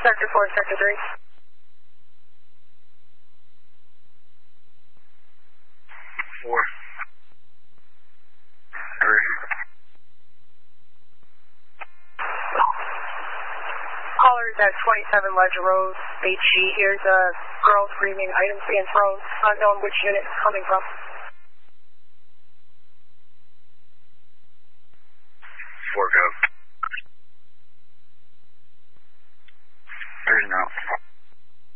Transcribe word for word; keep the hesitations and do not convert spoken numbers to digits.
Sector four, Sector three. Four. Three. Caller is at twenty-seven Ledger Road, H G. Here's a girl screaming, items being thrown. Unknown which unit it's coming from. Four, go.